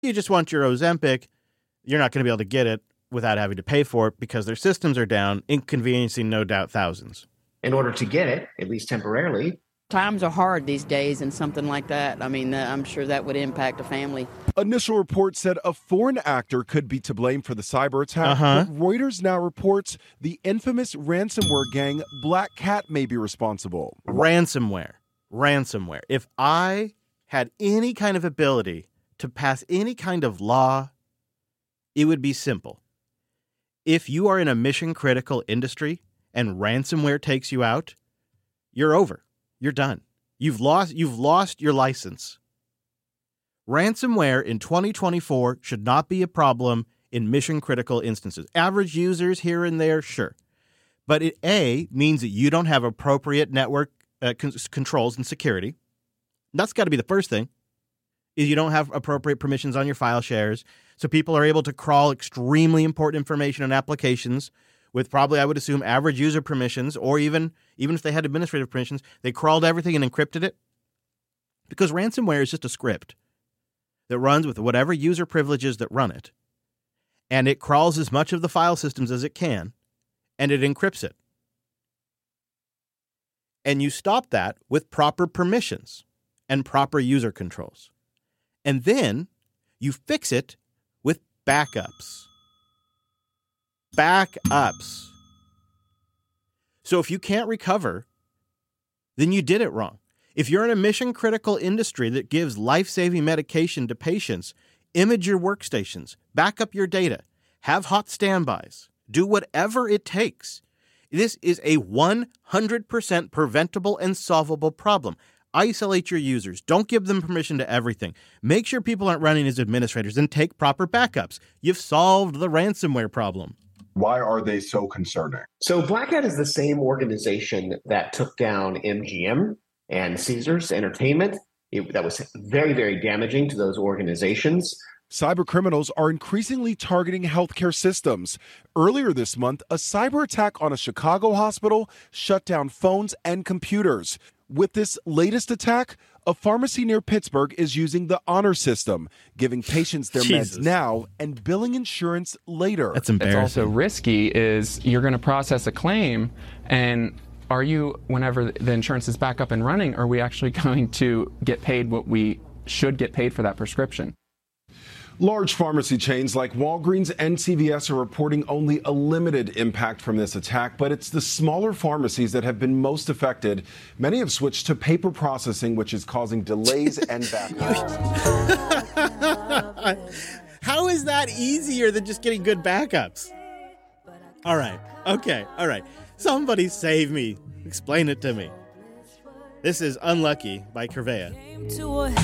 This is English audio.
You just want your Ozempic. You're not going to be able to get it without having to pay for it because their systems are down, inconveniencing no doubt thousands. In order to get it, at least temporarily. Times are hard these days, and something like that, I mean, I'm sure that would impact a family. Initial reports said a foreign actor could be to blame for the cyber attack, but Reuters now reports the infamous ransomware gang Black Cat may be responsible. Ransomware. If I had any kind of ability to pass any kind of law, it would be simple. If you are in a mission-critical industry and ransomware takes you out, you're over. You're done. You've lost your license. Ransomware in 2024 should not be a problem in mission-critical instances. Average users here and there, sure. But it, A, means that you don't have appropriate network controls and security. That's got to be the first thing, is you don't have appropriate permissions on your file shares. So people are able to crawl extremely important information on applications with probably, I would assume, average user permissions, or even if they had administrative permissions, they crawled everything and encrypted it. Because ransomware is just a script that runs with whatever user privileges that run it. And it crawls as much of the file systems as it can, and it encrypts it. And you stop that with proper permissions and proper user controls. And then you fix it with backups. Backups. So if you can't recover, then you did it wrong. If you're in a mission-critical industry that gives life-saving medication to patients, image your workstations, back up your data, have hot standbys, do whatever it takes. This is a 100% preventable and solvable problem. Isolate your users. Don't give them permission to everything. Make sure people aren't running as administrators and take proper backups. You've solved the ransomware problem. Why are they so concerning? So Black Hat is the same organization that took down MGM and Caesars Entertainment. That was very, very damaging to those organizations. Cyber criminals are increasingly targeting healthcare systems. Earlier this month, a cyber attack on a Chicago hospital shut down phones and computers. With this latest attack, a pharmacy near Pittsburgh is using the honor system, giving patients their meds now and billing insurance later. That's embarrassing. It's also risky is you're going to process a claim, and whenever the insurance is back up and running, are we actually going to get paid what we should get paid for that prescription? Large pharmacy chains like Walgreens and CVS are reporting only a limited impact from this attack, but it's the smaller pharmacies that have been most affected. Many have switched to paper processing, which is causing delays and backups. How is that easier than just getting good backups? All right. Okay. All right. Somebody save me. Explain it to me. This is Unlucky by Curvea.